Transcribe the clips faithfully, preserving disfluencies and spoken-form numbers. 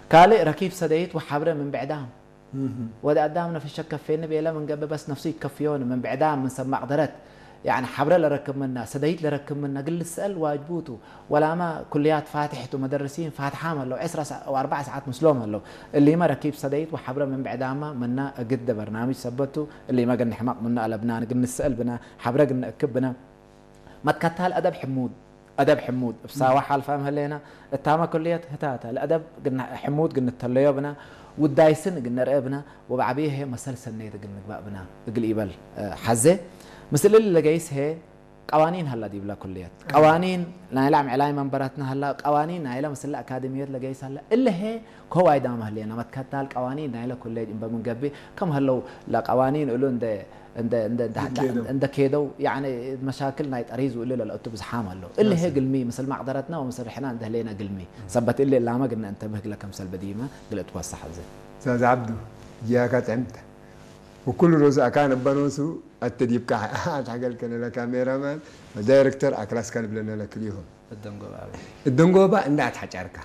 كالي ركيب سديت وحبره من بعدام وده قدامنا في الشك فين بيلا من قبل بس نفسي كفيون من بعدام من سمع قدرت يعني حبره لركب منا سديت لركب منا قل السأل واجبوته ولا ما كليات فاتحة ومدرسين فاتحة له عشر ساعات او اربع ساعات مسلومه له اللي ما ركيب سديت وحبره من بعدام منا قد برنامج سبته اللي ما قلنا حماق منا على بنان قلنا السأل بنا حبره قلنا كبنا ما تكتها الادب حمود ادب حمود بساوى حال فاهم هلينا التامه كليه هتاتا الادب قلنا حمود قلنا التليو بنا والدايسن قلنا رقبنا وبعبيه هي مسلسل نيد قلنا بقبنا قل ايبل حزه مثل اللي جايس هي قوانين هلا دي بلا كليات قوانين لا يلعب علاي منبراتنا هلا قوانين نايله مثل الاكاديميات اللي جايس هلا الا هي كو ايدام هلينا ما تكتال قوانين نايله كليات ان بمنقبي كم هلو لا قوانين قولوا ده عند عند عند كيدو يعني مشاكلنا يتريزوا الا للأتوب زحام هلو اللي هي قلمي مثل ما قدرتنا ومثل احنا عند هلينا قلمي ثبت اللي لا ما قلنا انتبه لك مثل بديمه قلت توسع زين استاذ عبدو جاكت امتى وكل روز كان بنوسو التديب كا حاجه كان له كاميرا مان ودايركتور اكلاس كان بلنا لك اليوم الدنقوبه الدنقوبه عندها تحجركا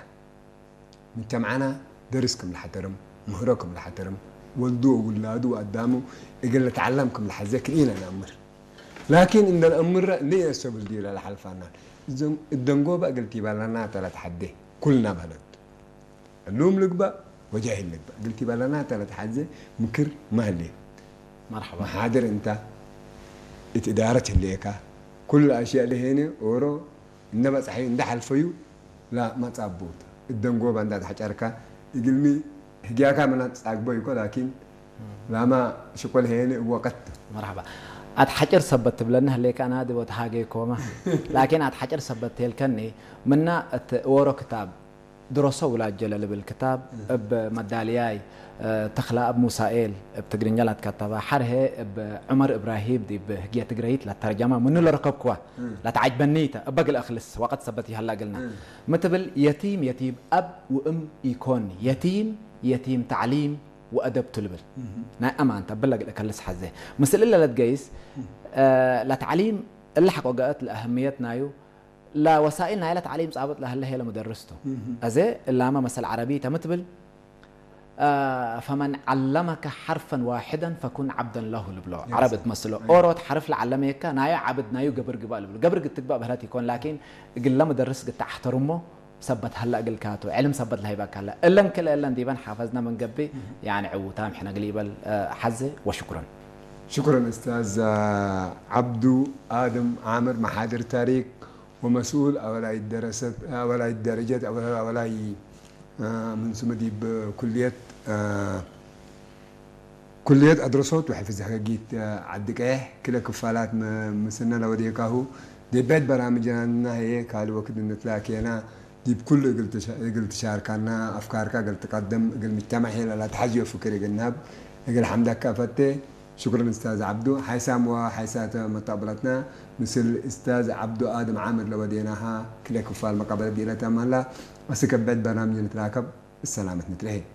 انت معنا درسكم لحترم مهركم لحترم ولدوا ولادوا قدامه يقول تعلمكم لحذاكرين الامر لكن ان الامر ليه السبب دي للحلفانا الدنقوبه قلتي بالنا ثلاث حدي كلنا بلد اللوم لك بقى وجاهل لك بقى قلتي بالنا ثلاث حدي مكر مهلي مرحبا محاضر انت اداره الليكا كل الاشياء اللي هنا اورو انما صحيح ندحل فيو لا ما تصابوت الدنقوبه عندها حجركا يقلمي هجاكا من تصاقبو يقول لكن لا ما شكل هنا وقت مرحبا اتحجر سبت بلنا هليك انا هذه وتحاجي كوما لكن اتحجر سبت هلكني منا ورو كتاب دراسه ولا جلال بالكتاب بمدالياي تخلا اب موسائيل بتقرنجلات كتابه حره بعمر ابراهيم دي بهجيه تقريت للترجمه من اللي ركبكوا لا تعجبنيته بقى الاخلص وقت سبتي هلا قلنا مثل يتيم يتيم اب وام يكون يتيم يتيم تعليم وادب تلبل نا امان تبلغ الاكلس حزه مثل الا لا تقيس آه لا تعليم اللي حقوقات الاهميه نايو لا وسائلنا هي تعليم صعبت لها اللي هي لمدرسته ازي الا ما مثل عربيه تمثل آه فمن علمك حرفا واحدا فكن عبدا له لبلو عربت مثله اوروت حرف لعلمك نايا عبد نايو قبر قبال قبر قد تقبا بهلات يكون لكن قل لا مدرس قد تحترمه ثبت هلا قل كاتو علم ثبت لهي باك هلا الا كل الا ديبان حافظنا من قبي يعني عوتام احنا قليبل آه حزه وشكرا شكرا استاذ عبدو ادم عامر محاضر تاريخ ومسؤول اولاي الدراسات اولاي الدرجات اولاي من سمدي بكليه كليه ادرسوت وحفظها جيت عدك ايه كلا كفالات مسنا لو ديكاهو دي بيت برامجنا هي قالوا وقت نتلاقينا دي بكل قلت قلت شاركنا افكارك قلت تقدم قلت مجتمع هي لا تحجي فكري جناب قال حمدك كفتي شكرا استاذ عبدو حيسام وحيسات مقابلتنا مثل استاذ عبدو ادم عامر لو وديناها كلا كفال مقابله ديالتها مهلا وسكبت برنامج نتراكب السلامه نتلهي